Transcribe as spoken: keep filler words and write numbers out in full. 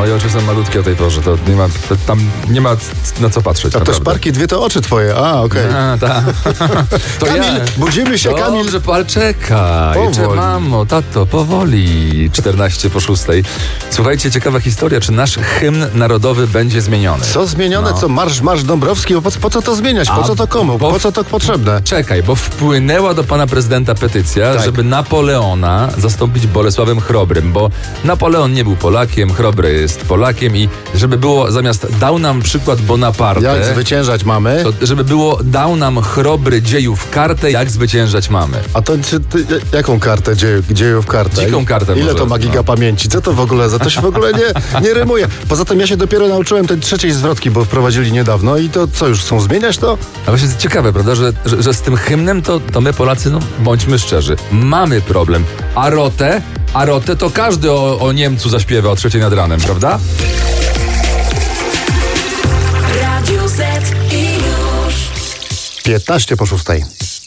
Moje oczy są malutkie o tej porze, to nie ma, to tam nie ma na co patrzeć. A to szparki dwie to oczy twoje, a okej. Okay. A, tak. To Kamil, ja. budzimy się, Dobrze, Kamil. Dobrze, ale czekaj. Powoli. Mamo, tato, powoli. czternaście po szóstej. Słuchajcie, ciekawa historia, czy nasz hymn narodowy będzie zmieniony? Co zmienione? No. Co marsz, marsz Dąbrowski? Po, po co to zmieniać? Po A, co to komu? bo- Po co to potrzebne? Czekaj, bo wpłynęła do pana prezydenta petycja, Tak. żeby Napoleona zastąpić Bolesławem Chrobrym, bo Napoleon nie był Polakiem, Chrobry jest Polakiem i żeby było, zamiast dał nam przykład Bonaparte, Jak zwyciężać mamy? to żeby było dał nam Chrobry dziejów kartę, jak zwyciężać mamy. A to ty, ty, jaką kartę? Dziejów, dziejów kartę? Dziką kartę Ile może, to ma giga no. pamięci? Co to w ogóle za? To się w ogóle nie, nie rymuje. Poza tym ja się dopiero nauczyłem tej trzeciej zwrotki, bo wprowadzili niedawno i to co, już chcą zmieniać to? A właśnie jest ciekawe, prawda, że, że, że z tym hymnem to, to my Polacy, no bądźmy szczerzy, mamy problem. A rotę, a rotę to każdy o, o Niemcu zaśpiewa o trzeciej nad ranem, prawda? Radio Z i już. piętnaście po szóstej.